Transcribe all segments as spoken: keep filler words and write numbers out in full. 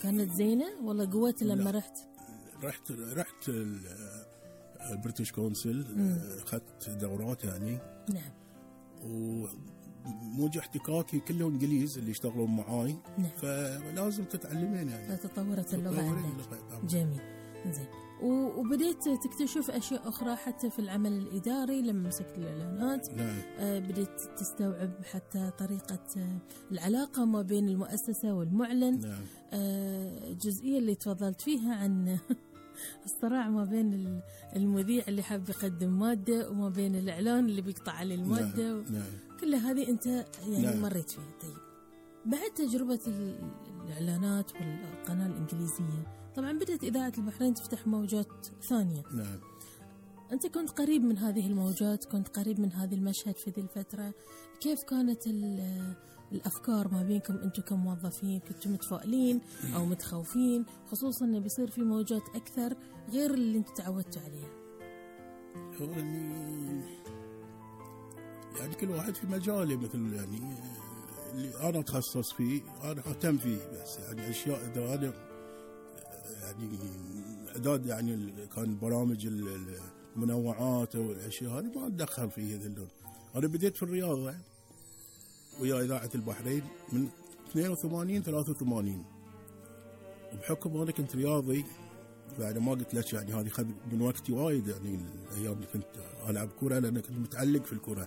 كانت زينة والله قوت لما رحت رحت رحت البريتش كونسل، أخذت دورات يعني. نعم. وموجة احتكاكي كله انجليز اللي يشتغلون معاي. نعم. فلازم تتعلمين يعني. تطورت اللغة عندك. جميل. زين. وبديت تكتشف أشياء أخرى حتى في العمل الإداري لما مسكت الإعلانات. نعم. آه بديت تستوعب حتى طريقة آه العلاقة ما بين المؤسسة والمعلن. نعم. آه الجزئية اللي تفضلت فيها عن الصراع ما بين المذيع اللي حاب يقدم مادة وما بين الإعلان اللي بيقطع عليه المادة. نعم. نعم. كل هذه أنت يعني نعم. مريت فيها. طيب بعد تجربة الإعلانات والقناة الإنجليزية طبعا بدأت إذاعة البحرين تفتح موجات ثانية. نعم. أنت كنت قريب من هذه الموجات، كنت قريب من هذه المشهد في ذي الفترة. كيف كانت الأفكار ما بينكم أنتم كموظفين؟ كنتم متفائلين أو متخوفين، خصوصا أنه بيصير في موجات أكثر غير اللي أنتم تعودتوا عليها؟ يعني يعني كل واحد في مجاله، مثل يعني اللي أنا أتخصص فيه أنا أهتم فيه، بس يعني أشياء إذا أنا يعني إعداد يعني كان برامج المنوعات والأشياء هذه ما أتدخل فيه ذلون. أنا بديت في الرياضة ويا إذاعة البحرين من اثنين وثمانين ثلاثة وثمانين، وبحكم أنا كنت رياضي بعد ما قلت لك يعني هذه خذ من وقتي وايد، يعني الأيام اللي كنت ألعب كرة لأن كنت متعلق في الكرة.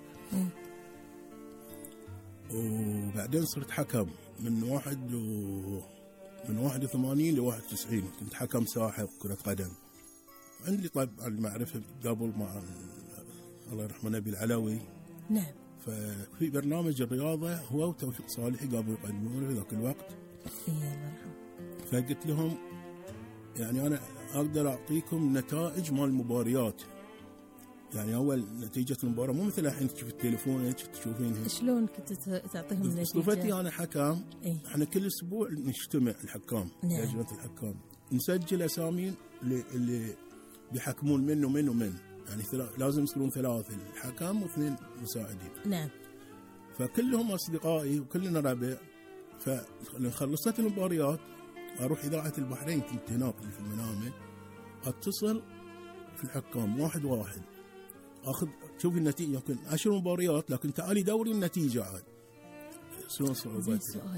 وبعدين صرت حكم من واحد و من واحد وثمانين لواحد وتسعين، كنت حكم ساحة كرة قدم. عندي طبعا المعرفة قبل مع الله يرحمه نبي العلوي. نعم. ففي برنامج الرياضة هو وتوفيق صالحي قاموا يقدمونه في ذاك الوقت. الله يرحمه. فقلت لهم يعني أنا أقدر أعطيكم نتائج مال المباريات، يعني أول نتيجة المباراة مو مثل الحين تشوف التليفون تشوفينها. شلون كنت تعطيهم النتيجة؟ صفتي أنا حكام. إيه؟ إحنا كل أسبوع نجتمع الحكام. نعم. لجنة الحكام نسجل أسامي اللي, اللي بيحكمون من ومن ومن، يعني لازم يصيرون ثلاثة الحكام واثنين مساعدين. نعم. فكلهم أصدقائي وكلنا ربع. فلما خلصت المباريات أروح إذاعة البحرين، كنت هناك في المنامة، أتصل في الحكام واحد واحد، أخذ شوف النتيجة، يمكن عشر مباريات لكن تعالي دوري النتيجة عاد. شلون صعوبتها؟ سؤال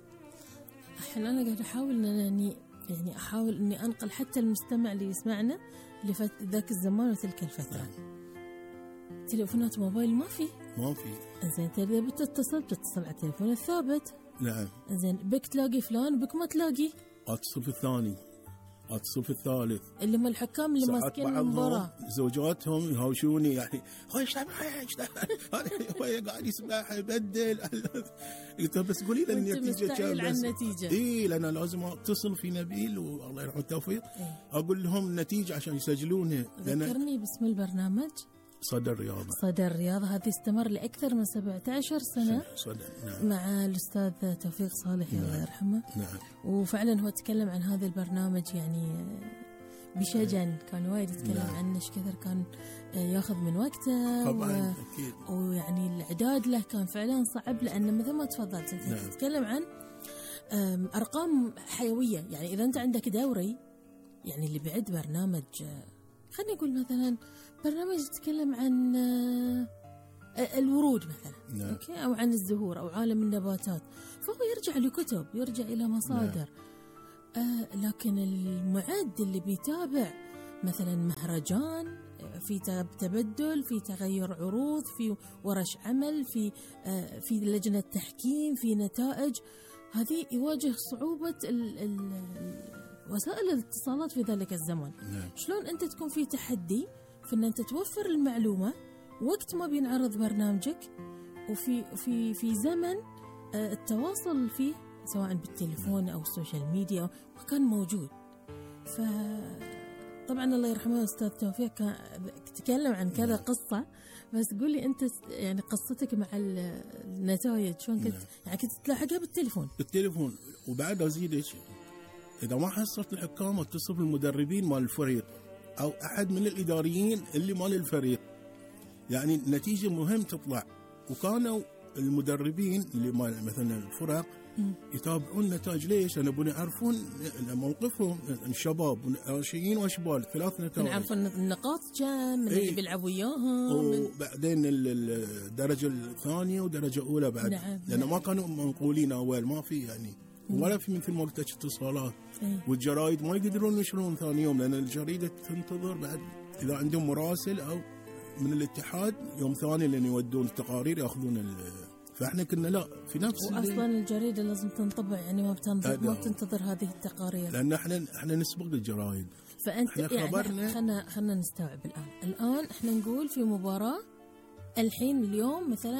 الحين أنا قاعد أحاول أني يعني أحاول أني أنقل حتى المستمع اللي يسمعنا لفت ذاك الزمان وتلك الفترة. تليفونات موبايل ما في ما في. إنزين تبي بتتصل بتتصل على التليفون الثابت. نعم. إنزين بك تلاقي فلان بك ما تلاقي. أتصل في الثاني، أتصل في الثالث. اللي هم الحكام اللي ماسكين المباراة زوجاتهم يهاوشوني يعني هاي ايش هذا هو قاعد يسمع يبدل. قلت بس قولي لي النتيجة كم بس. اي لأن لازم أتصل في نبيل والله يرحمه التوفيق. إيه؟ أقول لهم النتيجة عشان يسجلونها. ذكرني باسم البرنامج. صدى الرياضة. صدى الرياضة هذه استمر لأكثر من سبعة عشر سنة. صدى. نعم. مع الأستاذ توفيق صالحي. نعم. الله يرحمه. نعم. وفعلا هو تكلم عن هذا البرنامج يعني بشجن، كان وايد يتكلم. نعم. عنه ايش كثر كان ياخذ من وقته. طبعا. و... أكيد. ويعني الإعداد له كان فعلا صعب، لأنه مثل ما تفضلت انت. نعم. تتكلم عن أرقام حيوية. يعني إذا أنت عندك دوري، يعني اللي بعد برنامج خلينا نقول مثلا برنامج يتكلم عن الورود مثلا. نعم. أوكي؟ أو عن الزهور أو عالم النباتات، فهو يرجع لكتب، يرجع إلى مصادر. نعم. آه لكن المعد اللي بيتابع مثلا مهرجان، في تبدل، في تغير عروض، في ورش عمل، في آه في لجنة تحكيم، في نتائج، هذه يواجه صعوبة ال ال وسائل الاتصالات في ذلك الزمن. نعم. شلون أنت تكون في تحدي في أن أنت توفر المعلومة وقت ما بينعرض برنامجك، وفي في في زمن التواصل فيه سواء بالتليفون أو السوشيال ميديا كان موجود. فطبعا الله يرحمه أستاذ توفيق كان تكلم عن كذا قصة، بس قولي أنت يعني قصتك مع النتائج شلون كنت؟ يعني كنت تلاحقها بالتليفون؟ بالتليفون. وبعد أزيدك، إذا ما حصلت الحكام اتصل بالمدربين مال الفريق أو أحد من الإداريين اللي مال الفريق، يعني النتيجة مهم تطلع. وكانوا المدربين اللي مال مثلا الفرق يتابعون النتائج. ليش؟ لأن يبون يعرفون موقفهم الشباب ناشئين واشبال ثلاث نتائج، يعرفون النقاط كم من إيه. اللي بيلعب وياهم من... وبعدين ال- ال- الدرجة الثانية ودرجة أولى بعد. نعم. لأن ما كانوا منقولين أول، ما في يعني ولا في مثل وقتك اتصالات. إيه. والجرايد ما يقدرون ينشرون ثاني يوم، لأن الجريدة تنتظر بعد إذا عندهم مراسل أو من الاتحاد يوم ثاني لأن يودون التقارير يأخذون ال... فإحنا كنا لا في نفس واصلا الجريده لازم تنطبع، يعني ما بتنتظر ما أدى. بتنتظر هذه التقارير. لأن إحنا إحنا نسبق الجرايد. فانت إحنا يعني خبرنا- خلينا خلينا نستوعب الان الان احنا نقول في مباراه الحين اليوم مثلا